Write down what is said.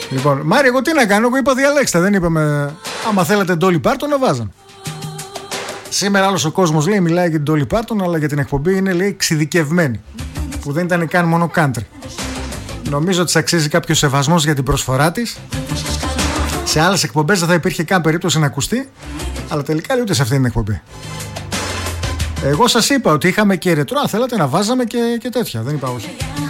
Λοιπόν, Μάρη, εγώ τι να κάνω, εγώ είπα διαλέξτε. Δεν είπαμε, άμα θέλετε Dolly Parton να βάζαμε. Σήμερα άλλος ο κόσμος λέει, μιλάει για την Dolly Parton, αλλά για την εκπομπή είναι, λέει, εξειδικευμένη. Που δεν ήταν καν μόνο country. Νομίζω ότι της αξίζει κάποιο σεβασμός για την προσφορά της. Σε άλλες εκπομπές δεν θα υπήρχε καν περίπτωση να ακουστεί, αλλά τελικά λέει ούτε σε αυτήν την εκπομπή. Εγώ σας είπα ότι είχαμε και ρετρό, αν θέλατε να βάζαμε και τέτοια. Δεν είπα όχι.